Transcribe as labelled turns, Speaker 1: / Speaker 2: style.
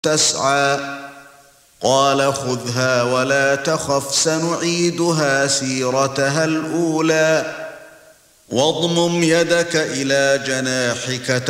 Speaker 1: تسعى قال خذها ولا تخف سنعيدها سيرتها الأولى واضمم يدك إلى جناحك